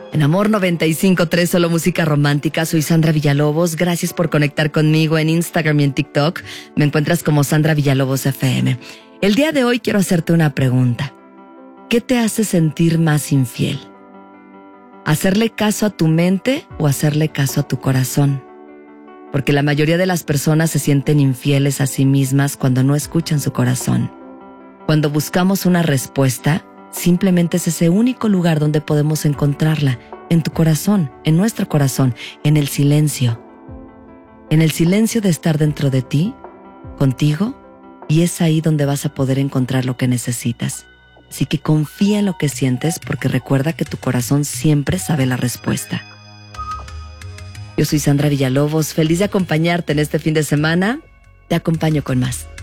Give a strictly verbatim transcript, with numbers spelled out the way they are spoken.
En Amor noventa y cinco punto tres, solo música romántica. Soy Sandra Villalobos. Gracias por conectar conmigo en Instagram y en TikTok. Me encuentras como Sandra Villalobos F M. El día de hoy quiero hacerte una pregunta. ¿Qué te hace sentir más infiel? ¿Hacerle caso a tu mente o hacerle caso a tu corazón? Porque la mayoría de las personas se sienten infieles a sí mismas cuando no escuchan su corazón. Cuando buscamos una respuesta, simplemente es ese único lugar donde podemos encontrarla, en tu corazón, en nuestro corazón, en el silencio. En el silencio de estar dentro de ti, contigo, y es ahí donde vas a poder encontrar lo que necesitas. Así que confía en lo que sientes, porque recuerda que tu corazón siempre sabe la respuesta. Yo soy Sandra Villalobos, feliz de acompañarte en este fin de semana. Te acompaño con más.